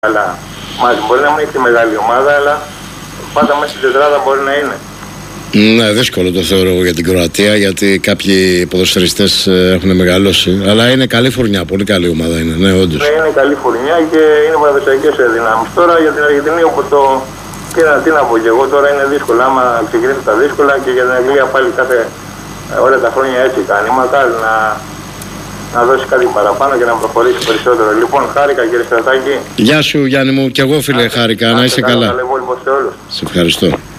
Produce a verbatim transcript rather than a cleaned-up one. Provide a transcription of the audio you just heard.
Αλλά μαζί μπορεί να μην έχει τη μεγάλη ομάδα, αλλά πάντα μέσα στην τετράδα μπορεί να είναι. Ναι, δύσκολο το θεωρώ εγώ για την Κροατία, γιατί κάποιοι ποδοσφαιριστές έχουν μεγαλώσει. Αλλά είναι καλή φουρνιά, πολύ καλή ομάδα είναι, ναι, όντως. Ναι, είναι καλή φουρνιά και είναι παραδοσιακές δυνάμεις. Τώρα για την Αργεντινή, όπου το. Τι να, τι να πω και εγώ, τώρα είναι δύσκολο. Άμα ξεκινήσει τα δύσκολα, και για την Αγγλία πάλι κάθε όλα τα χρόνια έτσι κάνει. Μακάρι να, να δώσει κάτι παραπάνω και να προχωρήσει περισσότερο. Λοιπόν, χάρηκα κύριε Στρατάκη. Γεια σου Γιάννη μου, και εγώ φίλε, χάρηκα, να είσαι καλά. Καλό υπόλοιπο σε όλους. Σε ευχαριστώ.